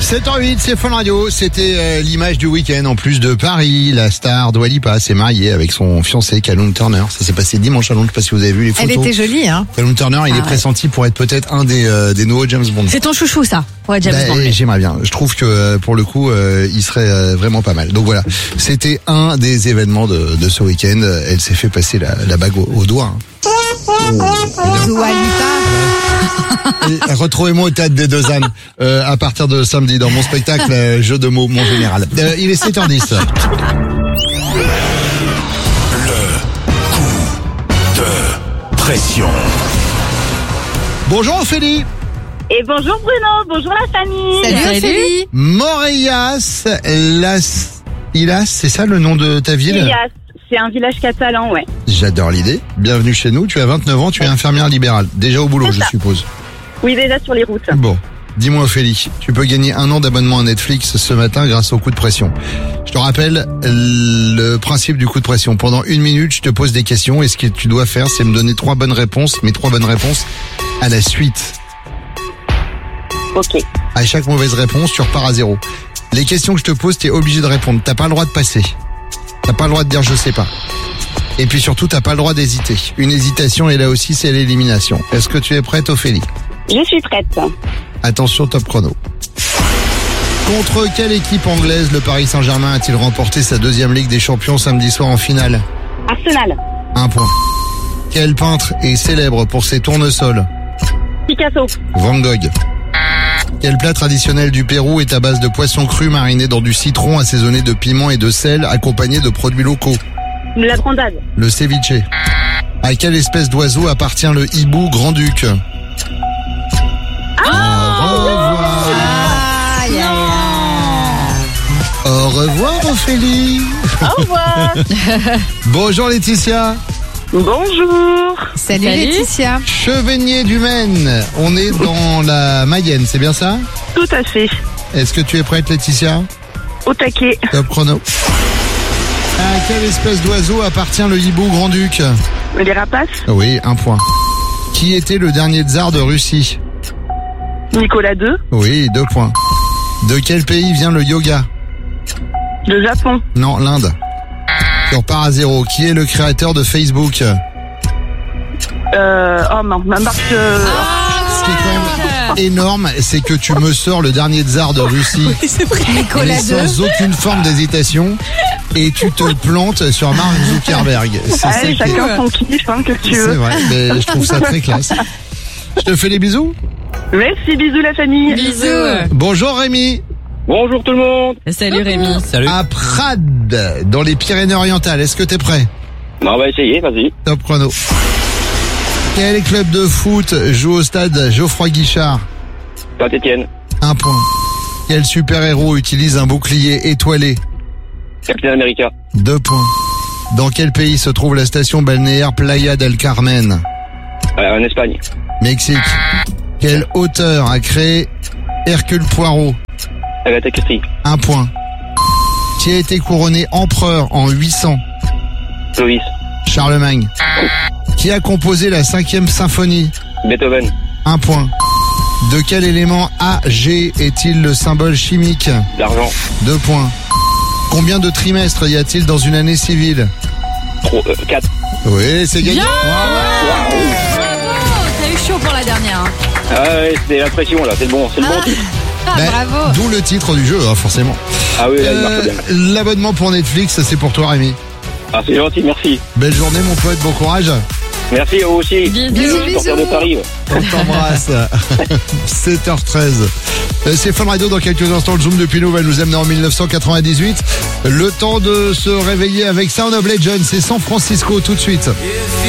7h08, c'est Fun Radio. C'était l'image du week-end. En plus de Paris, la star Dua Lipa s'est mariée avec son fiancé Callum Turner. Ça s'est passé dimanche à Londres. Je sais pas si vous avez vu les photos. Elle était jolie, hein. Callum Turner, il est pressenti pour être peut-être un des nouveaux James Bond. C'est ton chouchou, ça, ouais, James Bond. J'aimerais bien. Je trouve que pour le coup, il serait vraiment pas mal. Donc voilà, c'était un des événements de ce week-end. Elle s'est fait passer la bague au doigt. Dua Lipa. Retrouvez-moi au Théâtre des Deux Ânes à partir de samedi dans mon spectacle Jeu de mots, mon général. Il est 7h10. Le coup de pression. Bonjour Ophélie. Et bonjour Bruno, bonjour la famille. Salut Ophélie. Morellas, Ilas, c'est ça le nom de ta ville? Ilias, c'est un village catalan, ouais. J'adore l'idée. Bienvenue chez nous. Tu as 29 ans, tu es infirmière libérale. Déjà au boulot, C'est je ça. suppose. Oui, déjà sur les routes. Bon, dis-moi Ophélie, tu peux gagner 1 an d'abonnement à Netflix ce matin grâce au coup de pression. Je te rappelle le principe du coup de pression. Pendant 1 minute, je te pose des questions et ce que tu dois faire, c'est me donner 3 bonnes réponses, mes 3 bonnes réponses à la suite. Ok. À chaque mauvaise réponse, tu repars à 0. Les questions que je te pose, t'es obligé de répondre. T'as pas le droit de passer. T'as pas le droit de dire je sais pas. Et puis surtout, t'as pas le droit d'hésiter. Une hésitation, et là aussi, c'est l'élimination. Est-ce que tu es prête, Ophélie? Je suis prête. Attention, top chrono. Contre quelle équipe anglaise le Paris Saint-Germain a-t-il remporté sa 2e Ligue des Champions samedi soir en finale? Arsenal. 1 point. Quel peintre est célèbre pour ses tournesols? Picasso. Van Gogh. Quel plat traditionnel du Pérou est à base de poisson cru mariné dans du citron assaisonné de piment et de sel accompagné de produits locaux? La brandade. Le ceviche. À quelle espèce d'oiseau appartient le hibou grand-duc? Au revoir. Aïe, aïe, aïe. Au revoir Ophélie. Au revoir. Bonjour Laetitia. Bonjour. Salut Laetitia. Chevenier du Maine. On est dans la Mayenne, c'est bien ça? Tout à fait. Est-ce que tu es prête Laetitia? Au taquet. Top chrono. À quelle espèce d'oiseau appartient le hibou grand-duc? Les rapaces. Oui, 1 point. Qui était le dernier tsar de Russie? Nicolas II. Oui, 2 points. De quel pays vient le yoga? Le Japon. Non, l'Inde. Tu repars à 0. Qui est le créateur de Facebook? Oh non, ma marque. Ce qui est quand même énorme, c'est que tu me sors le dernier tsar de Russie. C'est vrai. Nicolas Mais sans II. aucune forme d'hésitation. Et tu te plantes sur Mark Zuckerberg. C'est ça Allez, qui est- chacun son kiff, hein, que tu C'est veux. vrai, mais je trouve ça très classe. Je te fais des bisous. Merci, bisous la famille. Bisous. Bonjour Rémi. Bonjour tout le monde. Salut Rémi. Salut. À Prades, dans les Pyrénées-Orientales. Est-ce que t'es prêt? On va essayer, vas-y. Top chrono. Quel club de foot joue au stade Geoffroy Guichard? Saint-Etienne. 1 point. Quel super-héros utilise un bouclier étoilé? Captain America. 2 points. Dans quel pays se trouve la station balnéaire Playa del Carmen? En Espagne. Mexique. Quel auteur a créé Hercule Poirot? Agatha Christie. 1 point. Qui a été couronné empereur en 800? Clovis. Charlemagne. Qui a composé la 5e symphonie? Beethoven. 1 point. De quel élément Ag est-il le symbole chimique? L'argent. 2 points. Combien de trimestres y a-t-il dans une année civile? 4. Oui, c'est gagné. Bravo. T'as eu chaud pour la dernière. Hein. Ah ouais, c'est la pression là, c'est le bon titre. Ben, Bravo. D'où le titre du jeu, hein, forcément. Ah oui, là, il marche bien. L'abonnement pour Netflix, c'est pour toi Rémi. Ah, c'est gentil, merci. Belle journée mon pote, bon courage. Merci à vous aussi. Bisous, supporters de Paris. On t'embrasse. 7h13. C'est Fun Radio dans quelques instants. Le Zoom depuis nous va nous amener en 1998. Le temps de se réveiller avec Sound of Legend. C'est San Francisco tout de suite.